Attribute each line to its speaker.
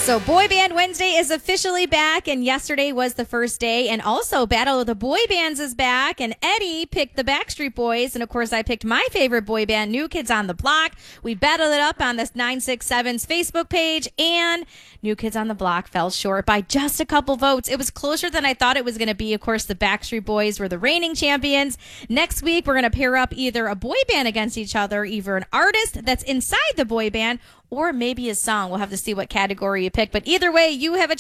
Speaker 1: So Boy Band Wednesday is officially back, and yesterday was the first day. And also, Battle of the Boy Bands is back, and Eddie picked the Backstreet Boys. And, of course, I picked my favorite boy band, New Kids on the Block. We battled it up on this 967's Facebook page, and New Kids on the Block fell short by just a couple votes. It was closer than I thought it was going to be. Of course, the Backstreet Boys were the reigning champions. Next week, we're going to pair up either a boy band against each other, either an artist that's inside the boy band, or maybe a song. We'll have to see what category you pick. But either way, you have a